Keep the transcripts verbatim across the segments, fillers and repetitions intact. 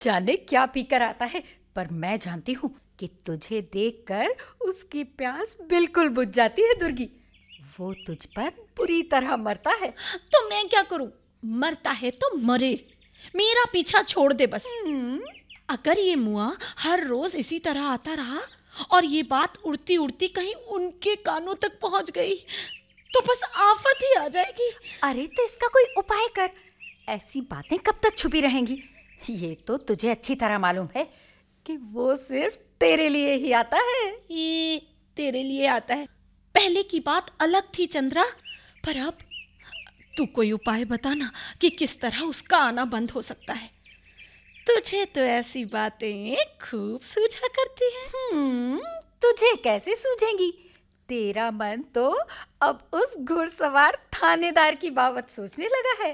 जाने क्या पीकर आता है, पर मैं जानती हूँ कि तुझे देखकर उसकी प्यास बिल्कुल बुझ जाती है दुर्गी। वो तुझ पर बुरी तरह मरता है। तो मैं क्या करूं? मरता है तो मरे, मेरा पीछा छोड़ दे बस। अगर ये मुआ हर रोज इसी तरह आता रहा और ये बात उड़ती उड़ती कहीं उनके कानों तक पहुंच गई तो बस आफत ही आ जाएगी। अरे तो इसका कोई उपाय कर। ऐसी बातें कब तक छुपी रहेंगी? ये तो तुझे अच्छी तरह मालूम है कि वो सिर्फ तेरे लिए ही आता है। ये तेरे लिए आता है, पहले की बात अलग थी चंद्रा, पर अब तू कोई उपाय बताना कि किस तरह उसका आना बंद हो सकता है। तुझे तो ऐसी बातें खूब सूझा करती है। हम्म, तुझे कैसे सूझेंगी? तेरा मन तो अब उस घुड़सवार थानेदार की बाबत सोचने लगा है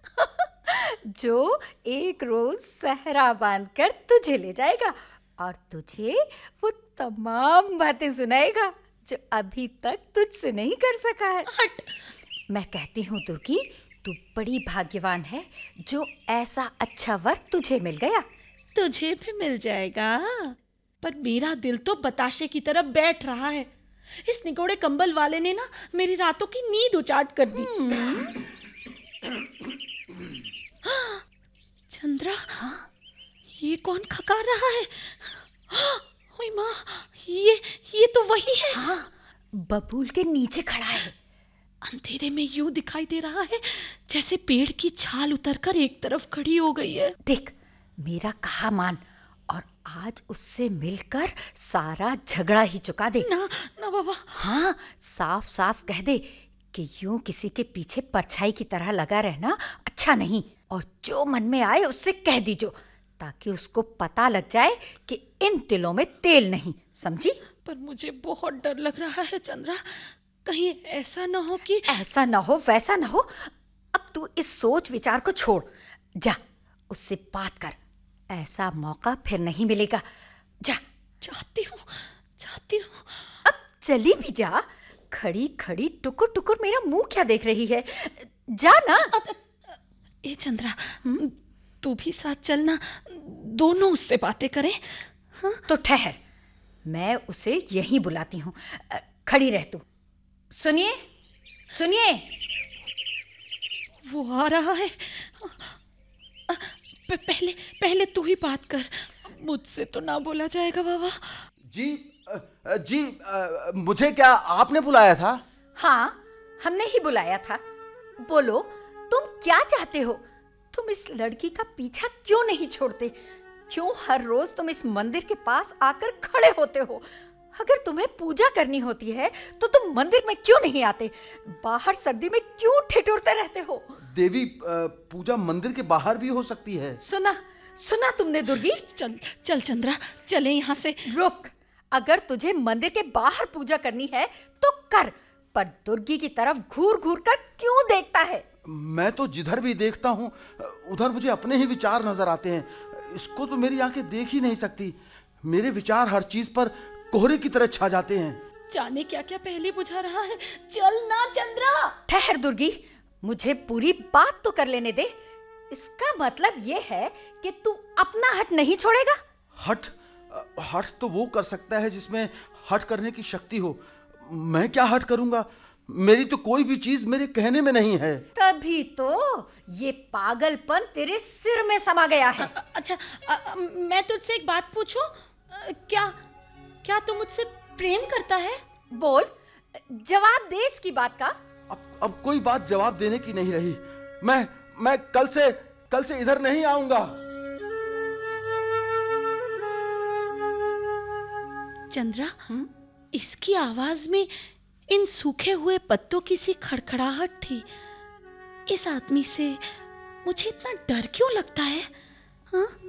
जो एक रोज सहरा बांधकर तुझे ले जाएगा और तुझे वो तमाम बातें सुनाएगा जो अभी तक तुझसे नहीं कर सका है। हट! मैं कहती हूँ दुर्गी, तू बड़ी भाग्यवान है जो ऐसा अच्छा वर तुझे मिल गया। तुझे भी मिल जाएगा, पर मेरा दिल तो बताशे की तरफ बैठ रहा है। इस निगोड़े कंबल वाले ने ना मेरी रातों की नींद उचाट कर दी। चंद्रा, हाँ? ये कौन खकार रहा है? ओए माँ, ये ये तो वही है। हाँ, बबूल के नीचे खड़ा है। अंधेरे में यूं दिखाई दे रहा है जैसे पेड़ की छाल उतरकर एक तरफ खड़ी हो गई है। देख, मेरा कहा मान और आज उससे मिलकर सारा झगड़ा ही चुका दे। ना ना बाबा। हाँ, साफ साफ कह दे कि यूं किसी के पीछे परछाई की तरह लगा रहना अच्छा नहीं, और जो मन में आए उससे कह दीजो ताकि उसको पता लग जाए कि इन तिलों में तेल नहीं, समझी? पर मुझे बहुत डर लग रहा है चंद्रा, कहीं ऐसा ना हो कि ऐसा ना हो वैसा ना हो। अब तू इस सोच विचार को छोड़, जा उससे बात कर। ऐसा मौका फिर नहीं मिलेगा। जा। चाहती हूँ चाहती हूँ अब चली भी जा। खड़ी खड़ी टुकुर टुकुर मेरा मुंह क्या देख रही है? जा ना। ए चंद्रा, तू भी साथ चलना, दोनों उससे बातें करें। हाँ? तो ठहर, मैं उसे यहीं बुलाती हूँ। खड़ी रह तू। सुनिए सुनिए, वो आ रहा है। प- पहले पहले तू ही बात कर, मुझसे तो ना बोला जाएगा बाबा। जी अ, जी अ, मुझे क्या आपने बुलाया था? हाँ, हमने ही बुलाया था। बोलो, तुम क्या चाहते हो? तुम इस लड़की का पीछा क्यों नहीं छोड़ते? क्यों हर रोज तुम इस मंदिर के पास आकर खड़े होते हो? अगर तुम्हें पूजा करनी होती है तो तुम मंदिर में क्यों नहीं आते? बाहर सर्दी में क्यों ठिठुरते रहते हो? देवी, अ, पूजा मंदिर के बाहर भी हो सकती है। सुना सुना तुमने दुर्गी? चल चल चंद्रा, चले यहाँ से। रुक, अगर तुझे मंदिर के बाहर पूजा करनी है तो कर, पर दुर्गी की तरफ घूर घूर कर क्यों देखता है? मैं तो जिधर भी देखता हूँ उधर मुझे अपने ही विचार नजर आते हैं। इसको तो मेरी आंखें देख ही नहीं सकती। मेरे विचार हर चीज पर कोहरे की तरह छा जाते हैं। जाने क्या क्या पहले बुझा रहा है। चल ना चंद्रा। ठहर दुर्गी, मुझे पूरी बात तो कर लेने दे। इसका मतलब ये है कि तू अपना हट नहीं छोड़ेगा? हट? हट तो वो कर सकता है जिसमें हट करने की शक्ति हो। मैं क्या हट करूंगा? मेरी तो कोई भी चीज मेरे कहने में नहीं है। तभी तो ये पागलपन तेरे सिर में समा गया है। अ- अच्छा, अ- अ- मैं तुझसे एक बात पूछूं? अ, क्या क्या तू मुझसे प्रेम करता है? बोल, जवाब दे इसकी बात का। अब अब कोई बात जवाब देने की नहीं रही। मैं मैं कल से कल से इधर नहीं आऊंगा। चंद्रा, इसकी आवाज में इन सूखे हुए पत्तों की सी खड़खड़ाहट थी। इस आदमी से मुझे इतना डर क्यों लगता है? हाँ?